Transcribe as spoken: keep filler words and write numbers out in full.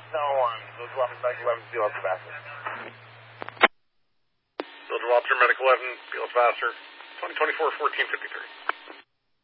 Cell one, Soldier Officer Medical eleven, Field Faster. Soldier Officer Medical eleven, Field Faster, twenty twenty-four fourteen fifty-three.